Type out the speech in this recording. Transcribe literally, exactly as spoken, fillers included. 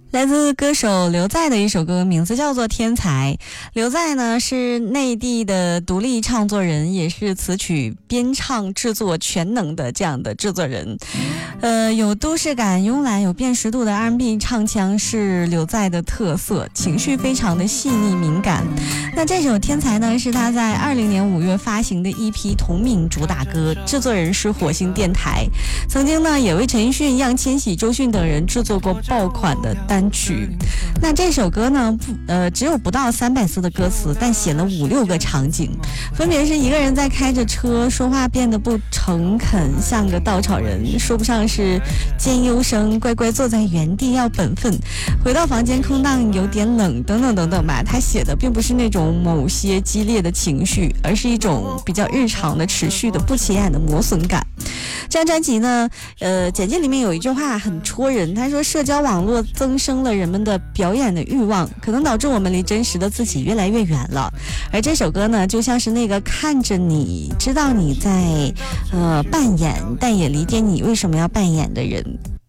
来自歌手刘在的一首歌，名字叫做《天才》。刘在呢是内地的独立创作人，也是词曲编唱制作全能的这样的制作人。呃，有都市感、慵懒、有辨识度的 R and B 唱腔是刘在的特色，情绪非常的细腻敏感。那这首《天才》呢是他在二零年五月发行的 E P 同名主打歌，制作人是火星电台，曾经呢也为陈奕迅、易烊千玺、周迅等人制作过爆款的单曲。那这首歌呢不呃只有不到三百字的歌词，但写了五六个场景，分别是一个人在开着车，说话变得不诚恳，像个稻草人，说不上是尖忧声，乖乖坐在原地要本分，回到房间空荡有点冷，等等等等吧。他写的并不是那种某些激烈的情绪，而是一种比较日常的持续的不起眼的磨损感。这张专辑呢呃，简介里面有一句话很戳人，他说社交网络增生了人们的表演的欲望，可能导致我们离真实的自己越来越远了。而这首歌呢就像是那个看着你知道你在呃扮演，但也理解你为什么要扮演的人。